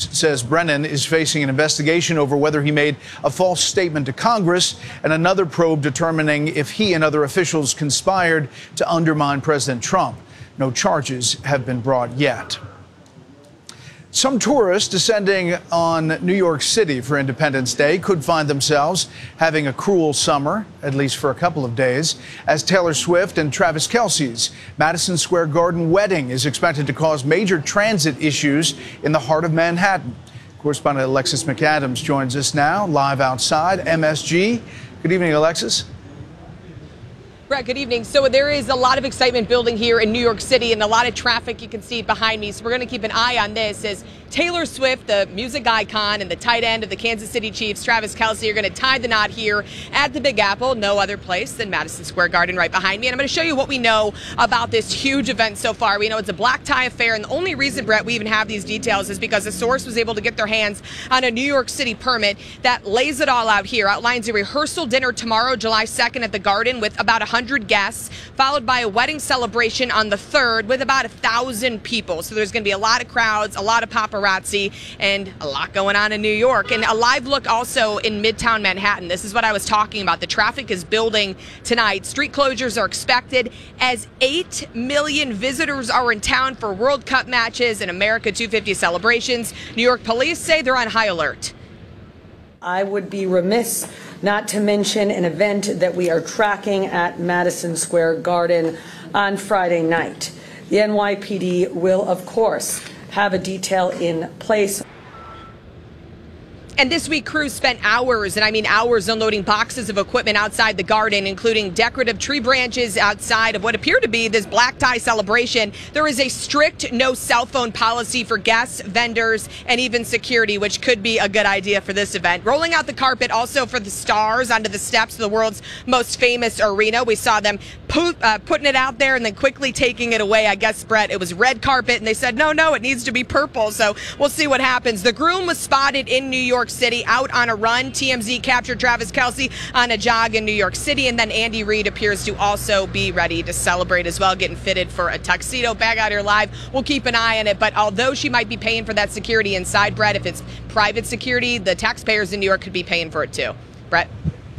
News says Brennan is facing an investigation over whether he made a false statement to Congress and another probe determining if he and other officials conspired to undermine President Trump. No charges have been brought yet. Some tourists descending on New York City for Independence Day could find themselves having a cruel summer, at least for a couple of days, as Taylor Swift and Travis Kelce's Madison Square Garden wedding is expected to cause major transit issues in the heart of Manhattan. Correspondent Alexis McAdams joins us now, live outside MSG. Good evening, Alexis. Brett, good evening. So there is a lot of excitement building here in New York City and a lot of traffic. You can see behind me. So we're going to keep an eye on this as Taylor Swift, the music icon and the tight end of the Kansas City Chiefs, Travis Kelce, are going to tie the knot here at the Big Apple. No other place than Madison Square Garden right behind me. And I'm going to show you what we know about this huge event so far. We know it's a black tie affair. And the only reason, Brett, we even have these details is because a source was able to get their hands on a New York City permit that lays it all out here. Outlines a rehearsal dinner tomorrow, July 2nd at the Garden with about 100 guests, followed by a wedding celebration on the 3rd with about 1,000 people. So there's going to be a lot of crowds, a lot of paparazzi, and a lot going on in New York. And a live look also in Midtown Manhattan. This is what I was talking about. The traffic is building tonight. Street closures are expected as 8 million visitors are in town for World Cup matches and America 250 celebrations. New York police say they're on high alert. I would be remiss not to mention an event that we are tracking at Madison Square Garden on Friday night. The NYPD will, of course, have a detail in place. And this week, crews spent hours, and I mean hours, unloading boxes of equipment outside the Garden, including decorative tree branches outside of what appeared to be this black tie celebration. There is a strict no cell phone policy for guests, vendors, and even security, which could be a good idea for this event. Rolling out the carpet also for the stars onto the steps of the world's most famous arena. We saw them putting it out there and then quickly taking it away. I guess, Brett, it was red carpet, and they said, no, it needs to be purple. So we'll see what happens. The groom was spotted in New York City out on a run. TMZ captured Travis Kelce on a jog in New York City, and then Andy Reid appears to also be ready to celebrate as well, getting fitted for a tuxedo. Back out here live, we'll keep an eye on it, but although she might be paying for that security inside, Brett, if it's private security, the taxpayers in New York could be paying for it too. Brett?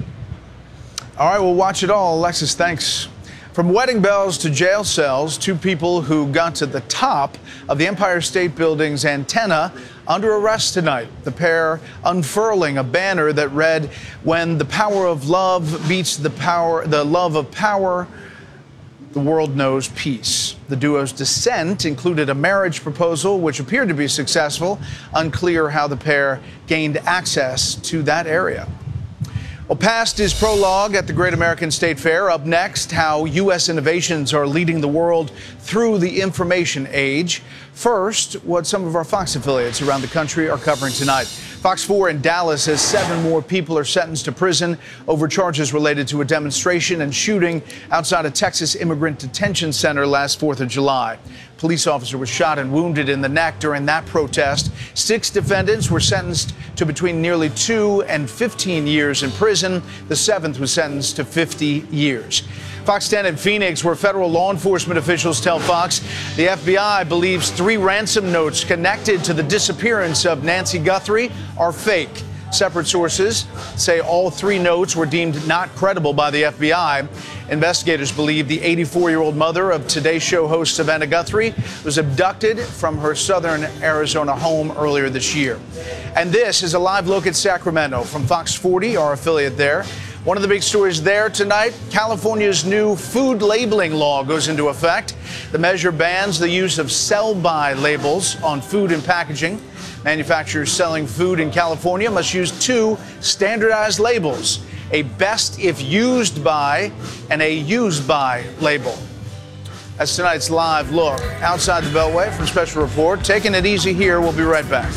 All right, we'll watch it all. Alexis, thanks. From wedding bells to jail cells, two people who got to the top of the Empire State Building's antenna under arrest tonight. The pair unfurling a banner that read, "When the power of love beats the love of power, the world knows peace." The duo's descent included a marriage proposal, which appeared to be successful. Unclear how the pair gained access to that area. Well, past is prologue at the Great American State Fair. Up next, how U.S. innovations are leading the world through the information age. First, what some of our Fox affiliates around the country are covering tonight. Fox 4 in Dallas says 7 more people are sentenced to prison over charges related to a demonstration and shooting outside a Texas immigrant detention center last 4th of July. Police officer was shot and wounded in the neck during that protest. 6 defendants were sentenced to between nearly 2 and 15 years in prison. The 7th was sentenced to 50 years. Fox 10 in Phoenix, where federal law enforcement officials tell Fox the FBI believes 3 ransom notes connected to the disappearance of Nancy Guthrie are fake. Separate sources say all 3 notes were deemed not credible by the FBI. Investigators believe the 84-year-old mother of Today Show host Savannah Guthrie was abducted from her southern Arizona home earlier this year. And this is a live look at Sacramento from Fox 40, our affiliate there. One of the big stories there tonight, California's new food labeling law goes into effect. The measure bans the use of sell-by labels on food and packaging. Manufacturers selling food in California must use 2 standardized labels, a best if used by and a used by label. That's tonight's live look outside the Beltway from Special Report. Taking it easy here. We'll be right back.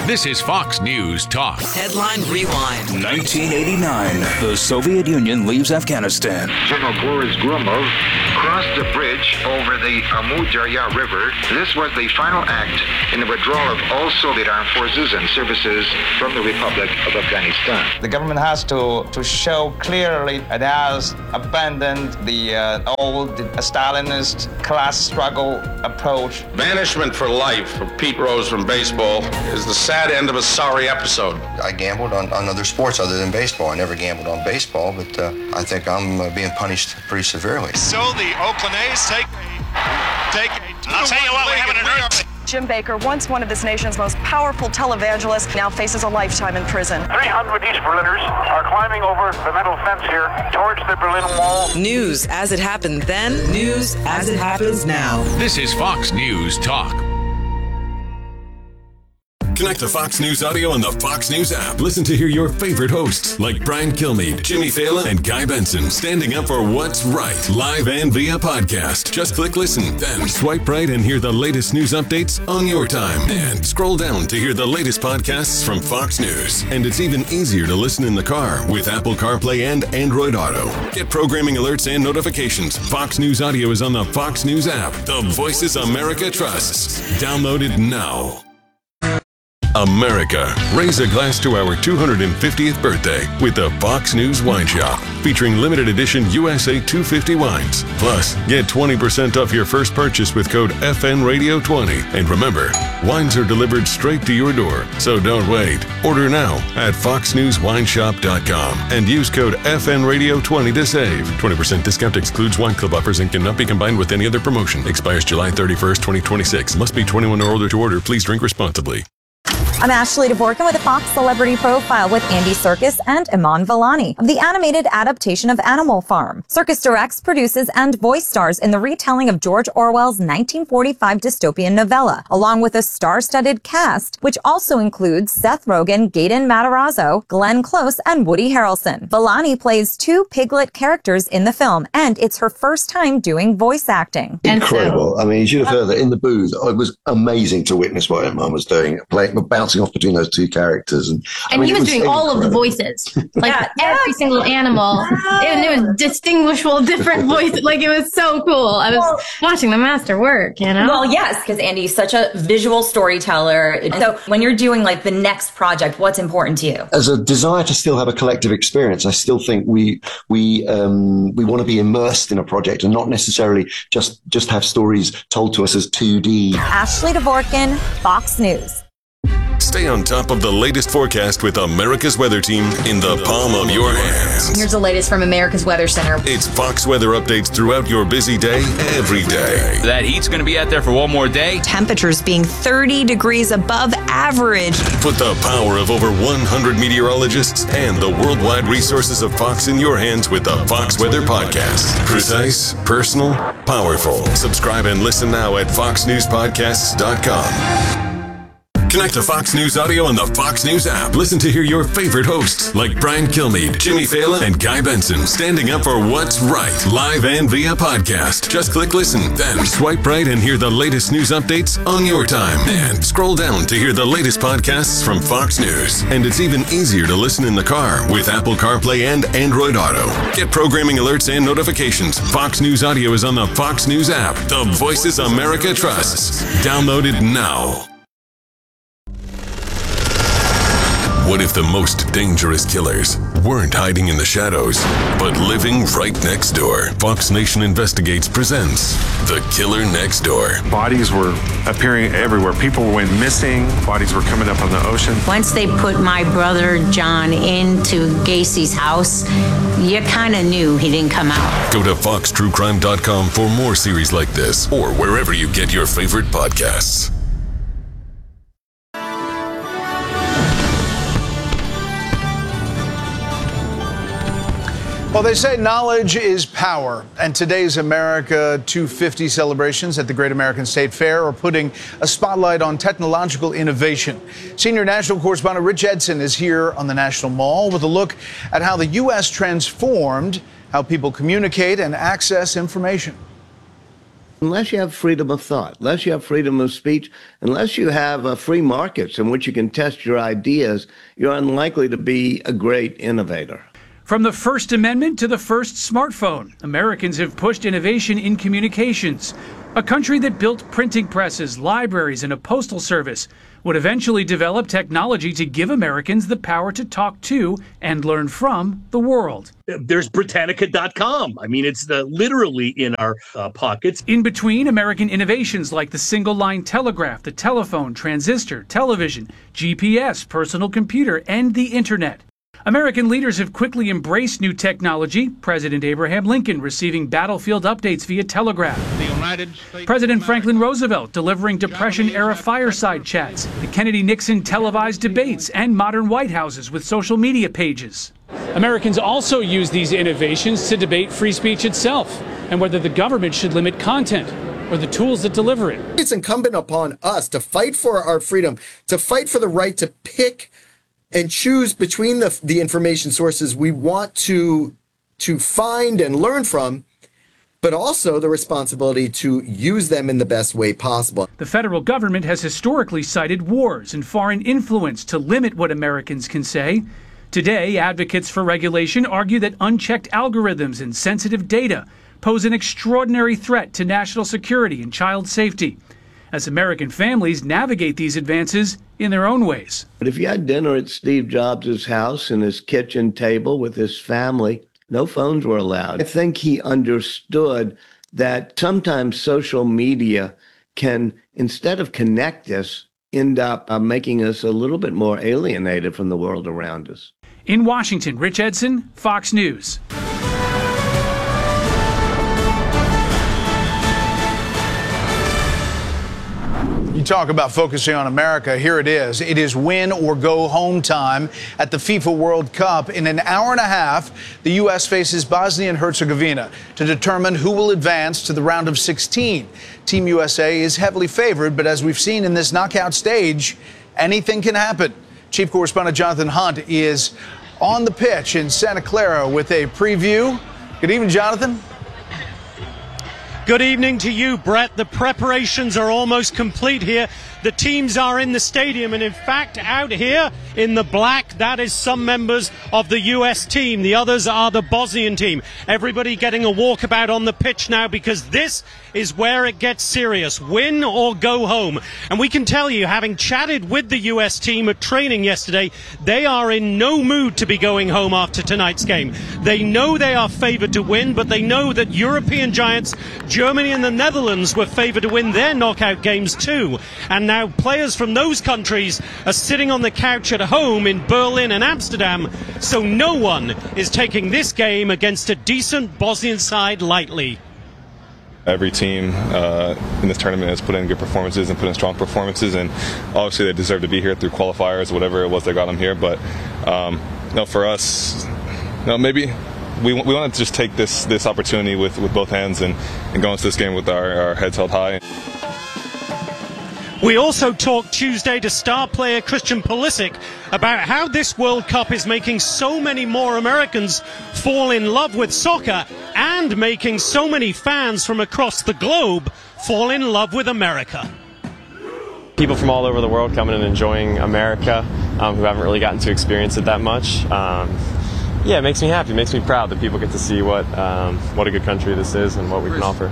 This is Fox News Talk. Headline Rewind. 1989, the Soviet Union leaves Afghanistan. General Boris Gromov crossed the bridge over the Amu Darya River. This was the final act in the withdrawal of all Soviet armed forces and services from the Republic of Afghanistan. The government has to show clearly it has abandoned the old Stalinist class struggle approach. Banishment for life for Pete Rose from baseball is the sad end of a sorry episode. I gambled on other sports other than baseball. I never gambled on baseball, but I think I'm being punished pretty severely. So the Oakland A's take a I'll tell you what, we're having an earth. Jim Baker, once one of this nation's most powerful televangelists, now faces a lifetime in prison. 300 East Berliners are climbing over the metal fence here towards the Berlin Wall. News as it happened then, news as it happens now. This is Fox News Talk. Connect to Fox News Audio on the Fox News app. Listen to hear your favorite hosts like Brian Kilmeade, Jimmy Fallon, and Guy Benson standing up for what's right, live and via podcast. Just click listen, then swipe right and hear the latest news updates on your time. And scroll down to hear the latest podcasts from Fox News. And it's even easier to listen in the car with Apple CarPlay and Android Auto. Get programming alerts and notifications. Fox News Audio is on the Fox News app. The voices America trusts. Download it now. America, raise a glass to our 250th birthday with the Fox News Wine Shop, featuring limited edition USA 250 wines. Plus, get 20% off your first purchase with code FNRadio20. And remember, wines are delivered straight to your door, so don't wait. Order now at foxnewswineshop.com and use code FNRadio20 to save. 20% discount excludes wine club offers and cannot be combined with any other promotion. Expires July 31st, 2026. Must be 21 or older to order. Please drink responsibly. I'm Ashley Dvorkin with a Fox Celebrity Profile with Andy Serkis and Iman Vellani of the animated adaptation of Animal Farm. Serkis directs, produces, and voice stars in the retelling of George Orwell's 1945 dystopian novella, along with a star-studded cast, which also includes Seth Rogen, Gaten Matarazzo, Glenn Close, and Woody Harrelson. Vellani plays two Piglet characters in the film, and it's her first time doing voice acting. Incredible. I mean, you should have heard that in the booth. It was amazing to witness what Iman was doing, bouncing off between those two characters. And he was doing all of the voices, like every single animal. And it was distinguishable, different voices. Like, it was so cool. I was watching the master work, you know? Well, yes, because Andy's such a visual storyteller. So when you're doing like the next project, what's important to you? As a desire to still have a collective experience, I still think we want to be immersed in a project and not necessarily just have stories told to us as 2D. Ashley Dvorkin, Fox News. Stay on top of the latest forecast with America's Weather Team in the palm of your hands. Here's the latest from America's Weather Center. It's Fox weather updates throughout your busy day, every day. That heat's going to be out there for one more day. Temperatures being 30 degrees above average. Put the power of over 100 meteorologists and the worldwide resources of Fox in your hands with the Fox Weather Podcast. Precise, personal, powerful. Subscribe and listen now at foxnewspodcasts.com. Connect to Fox News Audio on the Fox News app. Listen to hear your favorite hosts like Brian Kilmeade, Jimmy Fallon, and Guy Benson standing up for what's right, live and via podcast. Just click listen, then swipe right and hear the latest news updates on your time. And scroll down to hear the latest podcasts from Fox News. And it's even easier to listen in the car with Apple CarPlay and Android Auto. Get programming alerts and notifications. Fox News Audio is on the Fox News app. The voices America trusts. Download it now. What if the most dangerous killers weren't hiding in the shadows, but living right next door? Fox Nation Investigates presents The Killer Next Door. Bodies were appearing everywhere. People went missing. Bodies were coming up on the ocean. Once they put my brother John into Gacy's house, you kind of knew he didn't come out. Go to foxtruecrime.com for more series like this, or wherever you get your favorite podcasts. Well, they say knowledge is power, and today's America 250 celebrations at the Great American State Fair are putting a spotlight on technological innovation. Senior national correspondent Rich Edson is here on the National Mall with a look at how the U.S. transformed how people communicate and access information. Unless you have freedom of thought, unless you have freedom of speech, unless you have free markets in which you can test your ideas, you're unlikely to be a great innovator. From the First Amendment to the first smartphone, Americans have pushed innovation in communications. A country that built printing presses, libraries, and a postal service would eventually develop technology to give Americans the power to talk to and learn from the world. There's Britannica.com. I mean, it's literally in our pockets. In between, American innovations like the single-line telegraph, the telephone, transistor, television, GPS, personal computer, and the internet. American leaders have quickly embraced new technology, President Abraham Lincoln receiving battlefield updates via telegraph, President Franklin Roosevelt delivering Depression-era fireside chats, the Kennedy-Nixon televised debates, and modern White Houses with social media pages. Americans also use these innovations to debate free speech itself and whether the government should limit content or the tools that deliver it. It's incumbent upon us to fight for our freedom, to fight for the right to pick and choose between the information sources we want to find and learn from, but also the responsibility to use them in the best way possible. The federal government has historically cited wars and foreign influence to limit what Americans can say. Today, advocates for regulation argue that unchecked algorithms and sensitive data pose an extraordinary threat to national security and child safety, as American families navigate these advances in their own ways. But if you had dinner at Steve Jobs' house and his kitchen table with his family, no phones were allowed. I think he understood that sometimes social media can, instead of connect us, end up making us a little bit more alienated from the world around us. In Washington, Rich Edson, Fox News. You talk about focusing on America. Here it is. It is win or go home time at the FIFA World Cup. In an hour and a half, the U.S. faces Bosnia and Herzegovina to determine who will advance to the round of 16. Team USA is heavily favored, but as we've seen in this knockout stage, anything can happen. Chief Correspondent Jonathan Hunt is on the pitch in Santa Clara with a preview. Good evening, Jonathan. Good evening to you, Brett. The preparations are almost complete here. The teams are in the stadium, and in fact, out here in the black, that is some members of the U.S. team. The others are the Bosnian team. Everybody getting a walkabout on the pitch now, because this is where it gets serious. Win or go home. And we can tell you, having chatted with the U.S. team at training yesterday, they are in no mood to be going home after tonight's game. They know they are favored to win, but they know that European giants Germany and the Netherlands were favored to win their knockout games too. And now players from those countries are sitting on the couch at home in Berlin and Amsterdam, so no one is taking this game against a decent Bosnian side lightly. Every team in this tournament has put in good performances and put in strong performances, and obviously they deserve to be here through qualifiers, whatever it was that got them here. But for us, maybe we wanted to just take this opportunity with both hands and go into this game with our heads held high. We also talked Tuesday to star player Christian Pulisic about how this World Cup is making so many more Americans fall in love with soccer and making so many fans from across the globe fall in love with America. People from all over the world coming and enjoying America who haven't really gotten to experience it that much. Yeah, it makes me happy. It makes me proud that people get to see what a good country this is and what we can offer.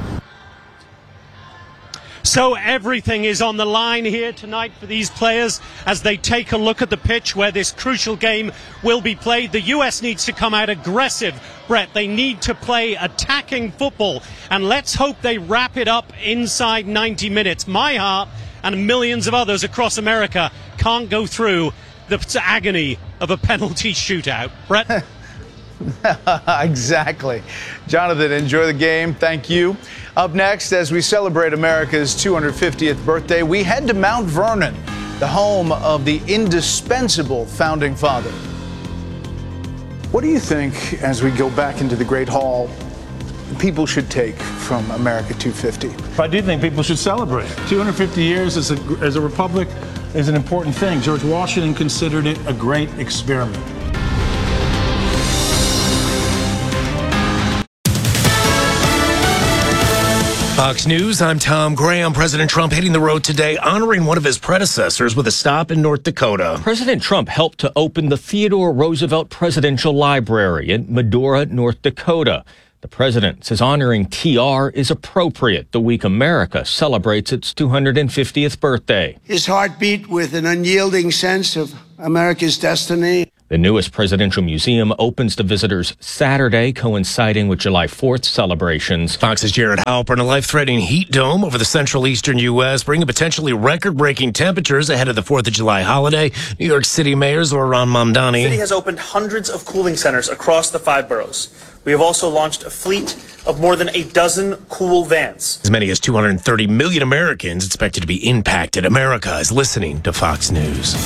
So everything is on the line here tonight for these players as they take a look at the pitch where this crucial game will be played. The US needs to come out aggressive, Brett. They need to play attacking football, and let's hope they wrap it up inside 90 minutes. My heart and millions of others across America can't go through the agony of a penalty shootout. Brett? Exactly. Jonathan, enjoy the game. Thank you. Up next, as we celebrate America's 250th birthday, we head to Mount Vernon, the home of the indispensable founding father. What do you think, as we go back into the Great Hall, people should take from America 250? I do think people should celebrate. 250 years as a republic is an important thing. George Washington considered it a great experiment. Fox News, I'm Tom Graham. President Trump hitting the road today, honoring one of his predecessors with a stop in North Dakota. President Trump helped to open the Theodore Roosevelt Presidential Library in Medora, North Dakota. The president says honoring TR is appropriate the week America celebrates its 250th birthday. His heart beat with an unyielding sense of America's destiny. The newest presidential museum opens to visitors Saturday, coinciding with July 4th celebrations. Fox's Jared Halpern. A life-threatening heat dome over the central eastern U.S., bringing potentially record-breaking temperatures ahead of the 4th of July holiday. New York City Mayor Zohran Mamdani. The city has opened hundreds of cooling centers across the 5 boroughs. We have also launched a fleet of more than a dozen cool vans. As many as 230 million Americans expected to be impacted. America is listening to Fox News.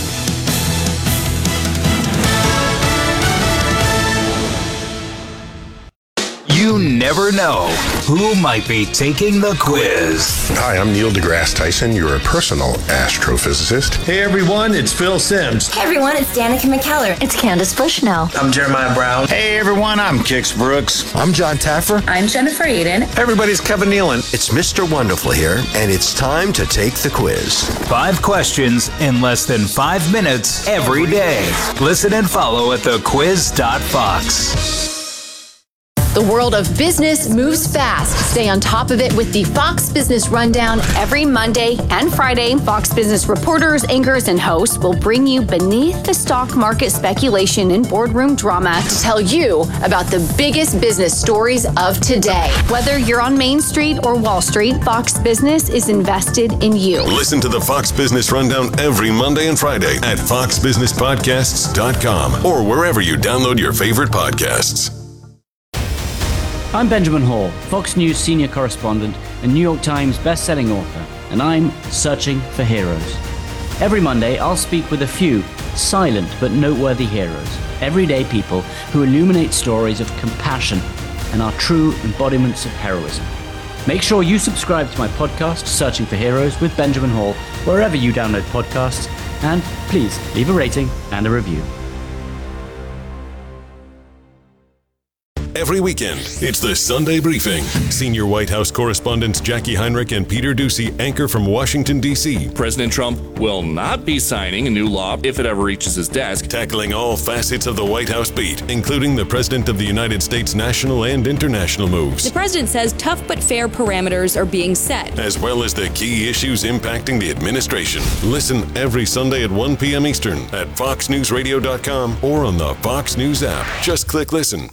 You never know who might be taking the quiz. Hi, I'm Neil deGrasse Tyson, your personal astrophysicist. Hey everyone, it's Phil Simms. Hey everyone, it's Danica McKellar. It's Candace Bushnell. I'm Jeremiah Brown. Hey everyone, I'm Kix Brooks. I'm John Taffer. I'm Jennifer Aiden. Hey everybody, it's Kevin Nealon. It's Mr. Wonderful here, and it's time to take the quiz. 5 questions in less than 5 minutes every day. Listen and follow at thequiz.fox. The world of business moves fast. Stay on top of it with the Fox Business Rundown every Monday and Friday. Fox Business reporters, anchors, and hosts will bring you beneath the stock market speculation and boardroom drama to tell you about the biggest business stories of today. Whether you're on Main Street or Wall Street, Fox Business is invested in you. Listen to the Fox Business Rundown every Monday and Friday at foxbusinesspodcasts.com or wherever you download your favorite podcasts. I'm Benjamin Hall, Fox News senior correspondent and New York Times best-selling author, and I'm searching for heroes. Every Monday, I'll speak with a few silent but noteworthy heroes, everyday people who illuminate stories of compassion and are true embodiments of heroism. Make sure you subscribe to my podcast, Searching for Heroes with Benjamin Hall, wherever you download podcasts, and please leave a rating and a review. Every weekend, it's the Sunday Briefing. Senior White House correspondents Jackie Heinrich and Peter Doocy anchor from Washington, D.C. President Trump will not be signing a new law if it ever reaches his desk. Tackling all facets of the White House beat, including the President of the United States' national and international moves. The president says tough but fair parameters are being set, as well as the key issues impacting the administration. Listen every Sunday at 1 p.m. Eastern at foxnewsradio.com or on the Fox News app. Just click listen.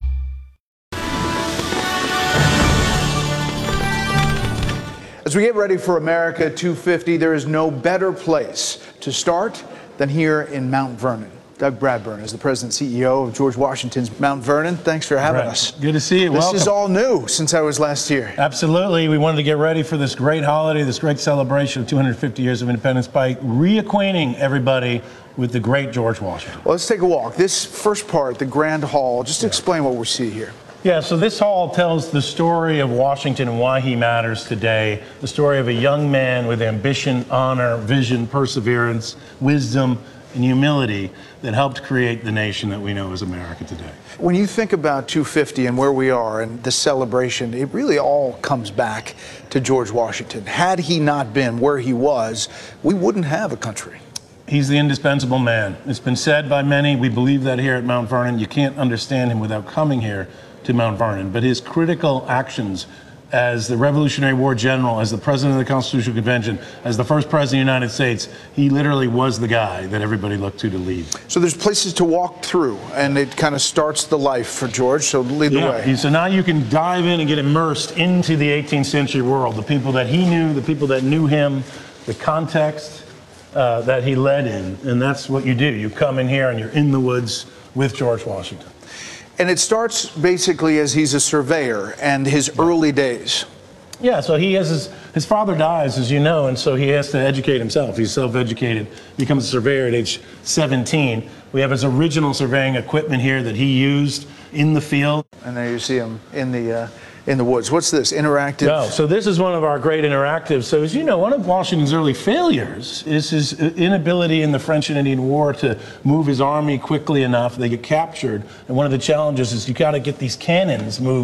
As we get ready for America 250, there is no better place to start than here in Mount Vernon. Doug Bradburn is the president and CEO of George Washington's Mount Vernon. Thanks for having us. Good to see you. This Welcome. is all new since I was last here. Absolutely. We wanted to get ready for this great holiday, this great celebration of 250 years of independence by reacquainting everybody with the great George Washington. Well, let's take a walk. This first part, the Grand Hall, just explain what we see here. Yeah, so this hall tells the story of Washington and why he matters today. The story of a young man with ambition, honor, vision, perseverance, wisdom, and humility that helped create the nation that we know as America today. When you think about 250 and where we are and the celebration, it really all comes back to George Washington. Had he not been where he was, we wouldn't have a country. He's the indispensable man. It's been said by many. We believe that here at Mount Vernon. You can't understand him without coming here to Mount Vernon. But his critical actions as the Revolutionary War general, as the president of the Constitutional Convention, as the first president of the United States, he literally was the guy that everybody looked to lead. So there's places to walk through, and it kind of starts the life for George, so lead the way. So now you can dive in and get immersed into the 18th century world, the people that he knew, the people that knew him, the context that he led in, and that's what you do. You come in here and you're in the woods with George Washington. And it starts basically as he's a surveyor and his early days. Yeah, so he has his father dies, as you know, and so he has to educate himself. He's self-educated, becomes a surveyor at age 17. We have his original surveying equipment here that he used in the field. And there you see him in the woods. What's this, interactive? No, so this is one of our great interactives. So as you know, one of Washington's early failures is his inability in the French and Indian War to move his army quickly enough. They get captured. And one of the challenges is you got to get these cannons moved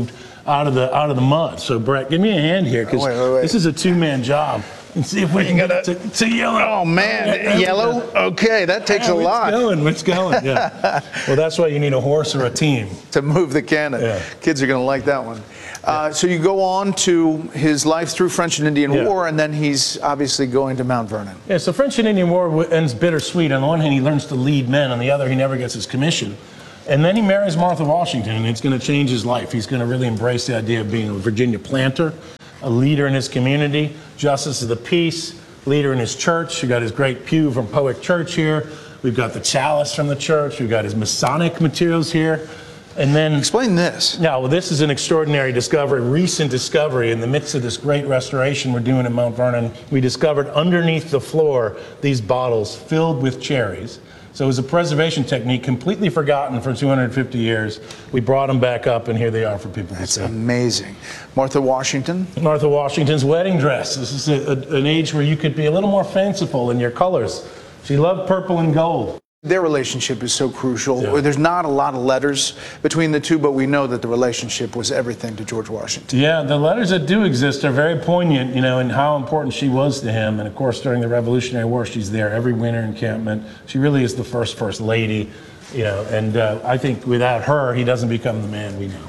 out of the mud. So Brett, give me a hand here, because this is a two-man job. And see if we can get it to yellow. Oh man, yellow? Okay, that takes a lot. It's going, yeah. Well, that's why you need a horse or a team. To move the cannon. Yeah. Kids are going to like that one. So you go on to his life through French and Indian War, and then he's obviously going to Mount Vernon. Yeah, so French and Indian War ends bittersweet. On the one hand, he learns to lead men. On the other, he never gets his commission. And then he marries Martha Washington, and it's going to change his life. He's going to really embrace the idea of being a Virginia planter, a leader in his community, justice of the peace, leader in his church. You got his great pew from Powick Church here. We've got the chalice from the church. We've got his Masonic materials here. And then explain this. Yeah, well, this is an extraordinary discovery, recent discovery. In the midst of this great restoration we're doing at Mount Vernon, we discovered underneath the floor these bottles filled with cherries. So it was a preservation technique completely forgotten for 250 years. We brought them back up, and here they are for people to see. That's amazing. Martha Washington? Martha Washington's wedding dress. This is an age where you could be a little more fanciful in your colors. She loved purple and gold. Their relationship is so crucial. Yeah. There's not a lot of letters between the two, but we know that the relationship was everything to George Washington. Yeah, the letters that do exist are very poignant, you know, in how important she was to him. And of course, during the Revolutionary War, she's there every winter encampment. She really is the first lady, you know, and I think without her, he doesn't become the man we know.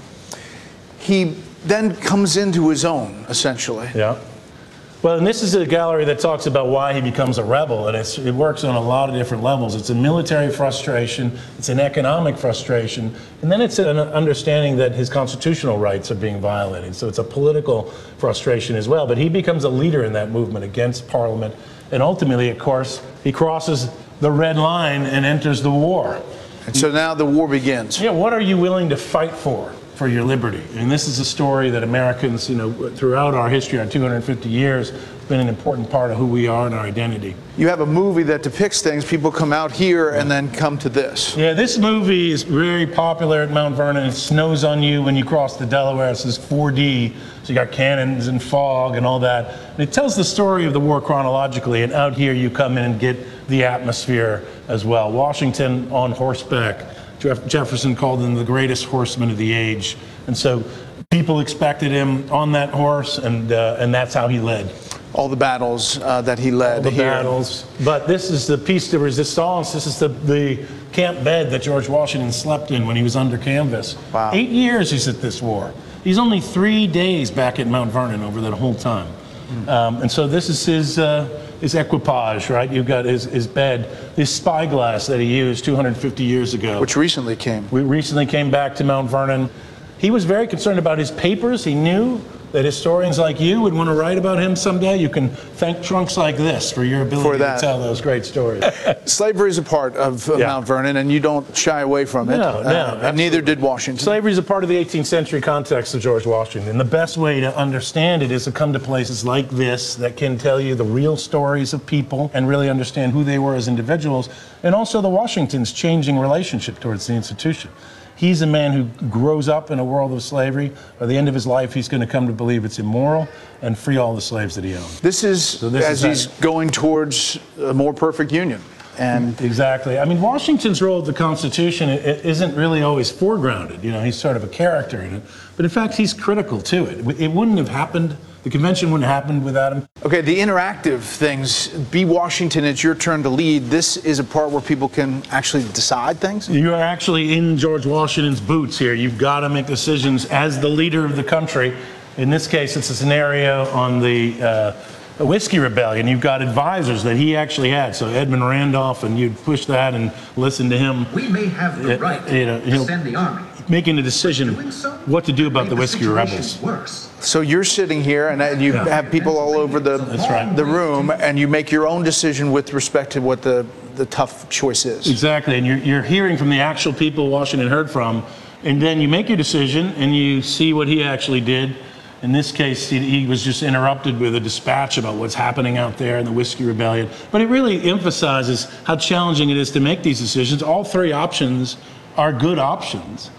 He then comes into his own, essentially. Yeah. Well, and this is a gallery that talks about why he becomes a rebel, and it works on a lot of different levels. It's a military frustration, it's an economic frustration, and then it's an understanding that his constitutional rights are being violated. So it's a political frustration as well. But he becomes a leader in that movement against Parliament, and ultimately, of course, he crosses the red line and enters the war. And so now the war begins. Yeah, what are you willing to fight for your liberty? And this is a story that Americans, you know, throughout our history, our 250 years, been an important part of who we are and our identity. You have a movie that depicts things. People come out here and then come to this. Yeah, this movie is very popular at Mount Vernon. It snows on you when you cross the Delaware. This is 4D, so you got cannons and fog and all that. And it tells the story of the war chronologically, and out here you come in and get the atmosphere as well. Washington on horseback. Jefferson called him the greatest horseman of the age. And so people expected him on that horse, and that's how he led. All the battles that he led. All the battles. But this is the piece de resistance. This is the camp bed that George Washington slept in when he was under canvas. Wow. 8 years he's at this war. He's only 3 days back at Mount Vernon over that whole time. And so this is his equipage, right? You've got his bed, his spyglass that he used 250 years ago. Which recently came. We recently came back to Mount Vernon. He was very concerned about his papers. He knew that historians like you would want to write about him someday. You can thank trunks like this for your ability to tell those great stories. Slavery is a part of Mount Vernon, and you don't shy away from it. No, and neither did Washington. Slavery is a part of the 18th century context of George Washington. The best way to understand it is to come to places like this that can tell you the real stories of people and really understand who they were as individuals, and also the Washingtons' changing relationship towards the institution. He's a man who grows up in a world of slavery. By the end of his life, he's going to come to believe it's immoral and free all the slaves that he owned. This is as he's going towards a more perfect union. And exactly. I mean, Washington's role with the Constitution isn't really always foregrounded. You know, he's sort of a character in it. But in fact, he's critical to it. It wouldn't have happened. The convention wouldn't have happened without him. Okay, the interactive things. Be Washington, it's your turn to lead. This is a part where people can actually decide things? You are actually in George Washington's boots here. You've got to make decisions as the leader of the country. In this case, it's a scenario on the Whiskey Rebellion. You've got advisors that he actually had. So Edmund Randolph, and you'd push that and listen to him. We may have the right to send the army. Making a decision what to do about the Whiskey Rebels. So you're sitting here, and you have people all over the room, and you make your own decision with respect to what the tough choice is. Exactly, and you're hearing from the actual people Washington heard from, and then you make your decision, and you see what he actually did. In this case, he was just interrupted with a dispatch about what's happening out there in the Whiskey Rebellion. But it really emphasizes how challenging it is to make these decisions. All three options are good options.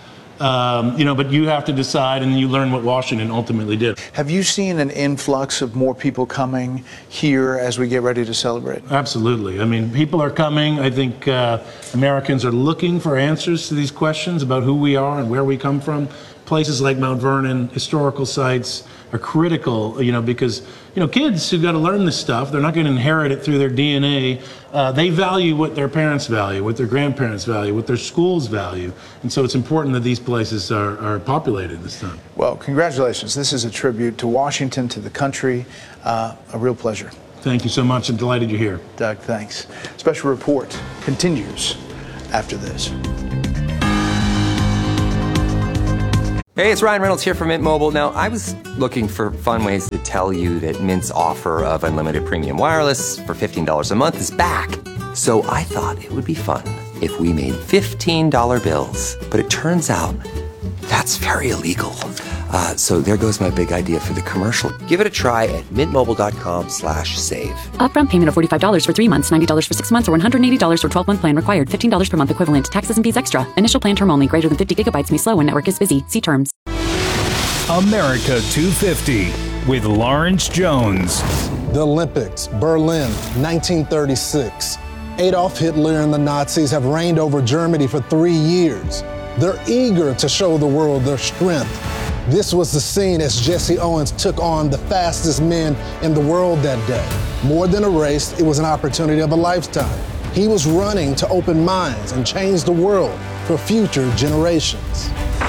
You know, but you have to decide, and you learn what Washington ultimately did. Have you seen an influx of more people coming here as we get ready to celebrate? Absolutely. I mean, people are coming. I think Americans are looking for answers to these questions about who we are and where we come from. places like Mount Vernon, historical sites are critical, because, kids who've got to learn this stuff, they're not going to inherit it through their DNA. They value what their parents value, what their grandparents value, what their schools value. And so it's important that these places are populated this time. Well, congratulations. This is a tribute to Washington, to the country. A real pleasure. Thank you so much. I'm delighted you're here. Doug, thanks. Special report continues after this. Hey, it's Ryan Reynolds here from Mint Mobile. Now, I was looking for fun ways to tell you that Mint's offer of unlimited premium wireless for $15 a month is back. So I thought it would be fun if we made $15 bills. But it turns out that's very illegal. So there goes my big idea for the commercial. Give it a try at mintmobile.com/save. Upfront payment of $45 for 3 months, $90 for 6 months, or $180 for 12-month plan required. $15 per month equivalent. Taxes and fees extra. Initial plan term only. Greater than 50 gigabytes may slow when network is busy. See terms. America 250 with Lawrence Jones. The Olympics, Berlin, 1936. Adolf Hitler and the Nazis have reigned over Germany for 3 years. They're eager to show the world their strength. This was the scene as Jesse Owens took on the fastest men in the world that day. More than a race, it was an opportunity of a lifetime. He was running to open minds and change the world for future generations.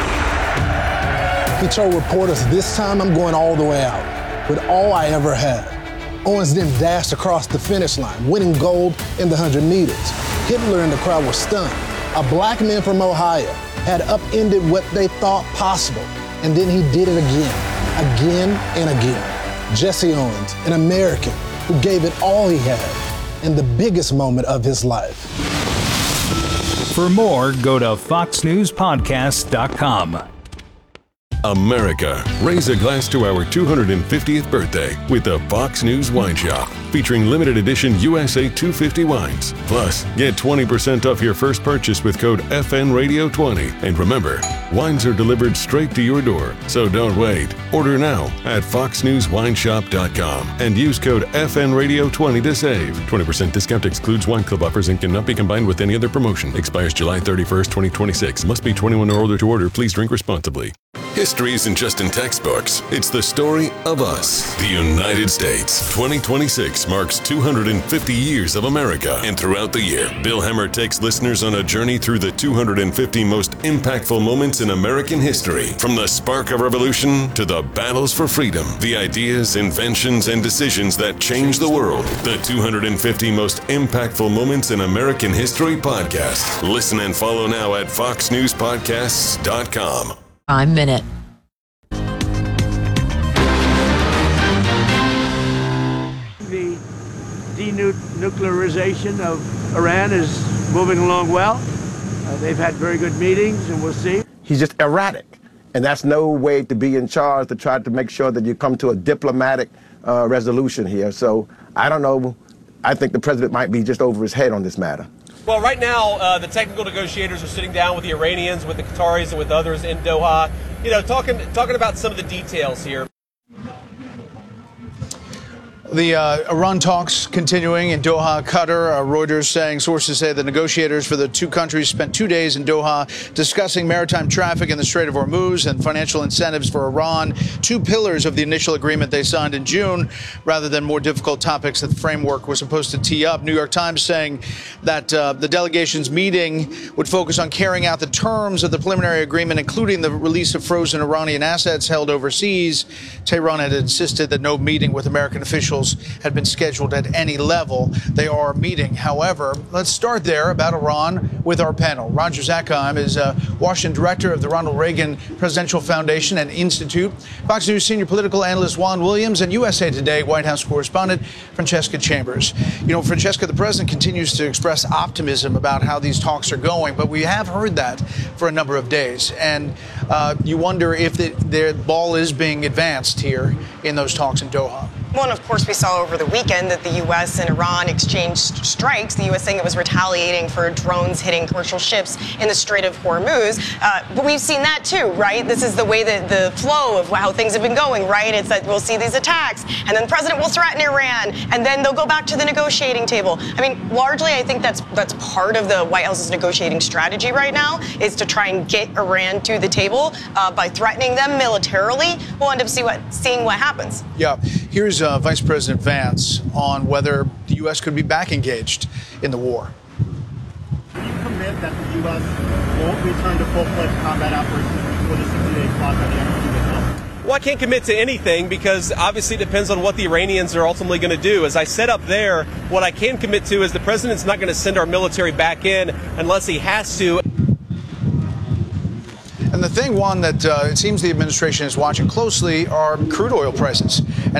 He told reporters, "This time I'm going all the way out with all I ever had." Owens then dashed across the finish line, winning gold in the 100 meters. Hitler and the crowd were stunned. A black man from Ohio had upended what they thought possible. And then he did it again and again. Jesse Owens, an American who gave it all he had in the biggest moment of his life. For more, go to foxnewspodcast.com. America, raise a glass to our 250th birthday with the Fox News Wine Shop, featuring limited edition USA 250 wines. Plus, get 20% off your first purchase with code FNRadio20. And remember, wines are delivered straight to your door, so don't wait. Order now at foxnewswineshop.com and use code FNRadio20 to save. 20% discount excludes wine club offers and cannot be combined with any other promotion. Expires July 31st, 2026. Must be 21 or older to order. Please drink responsibly. History isn't just in textbooks. It's the story of us, the United States. 2026 marks 250 years of America. And throughout the year, Bill Hemmer takes listeners on a journey through the 250 most impactful moments in American history. From the spark of revolution to the battles for freedom, the ideas, inventions, and decisions that changed the world. The 250 most impactful moments in American history podcast. Listen and follow now at foxnewspodcasts.com. Prime Minute. The denuclearization of Iran is moving along well. They've had very good meetings, and we'll see. He's just erratic, and that's no way to be in charge, to try to make sure that you come to a diplomatic resolution here. So I don't know. I think the president might be just over his head on this matter. Well, right now, the technical negotiators are sitting down with the Iranians, with the Qataris, and with others in Doha, talking about some of the details here. The Iran talks continuing in Doha, Qatar. Reuters saying sources say the negotiators for the two countries spent 2 days in Doha discussing maritime traffic in the Strait of Hormuz and financial incentives for Iran, two pillars of the initial agreement they signed in June, rather than more difficult topics that the framework was supposed to tee up. New York Times saying that the delegation's meeting would focus on carrying out the terms of the preliminary agreement, including the release of frozen Iranian assets held overseas. Tehran had insisted that no meeting with American officials had been scheduled at any level. They are meeting, however. Let's start there about Iran with our panel. Roger Zakheim is Washington director of the Ronald Reagan Presidential Foundation and Institute, Fox News senior political analyst Juan Williams, and USA Today White House correspondent Francesca Chambers. Francesca, the president continues to express optimism about how these talks are going, but we have heard that for a number of days, and you wonder if their ball is being advanced here in those talks in Doha. Well, and of course, we saw over the weekend that the U.S. and Iran exchanged strikes, the U.S. saying it was retaliating for drones hitting commercial ships in the Strait of Hormuz. But we've seen that too, right? This is the way that the flow of how things have been going, right? It's that we'll see these attacks, and then the president will threaten Iran, and then they'll go back to the negotiating table. I mean, largely, I think that's part of the White House's negotiating strategy right now, is to try and get Iran to the table by threatening them militarily. We'll end up seeing what happens. Yeah. Here's Vice President Vance on whether the U.S. could be back engaged in the war. Can you commit that the U.S. won't return to full-fledged combat operations before the 60-day clock on the NPT is up? Well, I can't commit to anything because obviously it depends on what the Iranians are ultimately going to do. As I said up there, what I can commit to is the president's not going to send our military back in unless he has to. And the thing, Juan, that it seems the administration is watching closely are crude oil prices. And